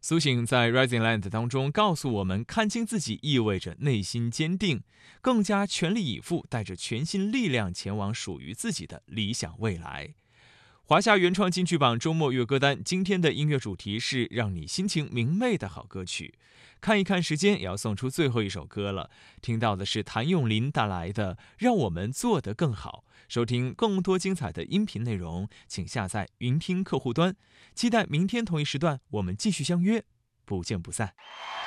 苏醒在 Rising Land 当中告诉我们，看清自己意味着内心坚定，更加全力以赴，带着全新力量前往属于自己的理想未来。华夏原创金曲榜周末乐歌单，今天的音乐主题是让你心情明媚的好歌曲。看一看时间，也要送出最后一首歌了。听到的是谭咏麟带来的《让我们做得更好》。收听更多精彩的音频内容，请下载云听客户端。期待明天同一时段我们继续相约，不见不散。